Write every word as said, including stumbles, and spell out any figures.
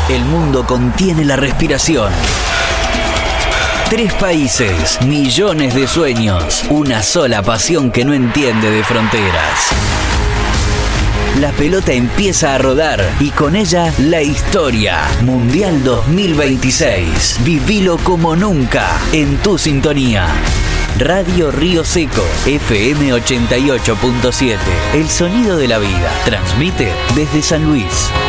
El mundo contiene la respiración. Tres países, millones de sueños, una sola pasión que no entiende de fronteras. La pelota empieza a rodar y con ella la historia. Mundial dos mil veintiséis. Vivilo como nunca en tu sintonía. Radio Río Seco, F M ochenta y ocho punto siete. El sonido de la vida. Transmite desde San Luis.